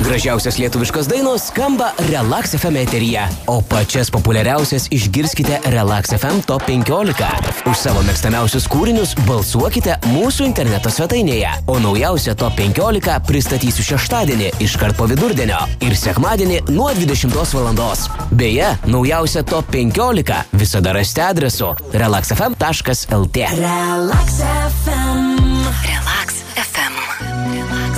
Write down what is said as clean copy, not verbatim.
Gražiausias lietuviškos dainos skamba Relax FM eteryje, o pačias populiariausias išgirskite Relax FM Top 15. Už savo mėgstamiausius kūrinius balsuokite mūsų interneto svetainėje, o naujausią Top 15 pristatysiu šeštadienį iškart po vidurdienio ir sekmadienį nuo 20 valandos. Beje, naujausią Top 15 visada rasite adresu relaxfm.lt. Relax FM.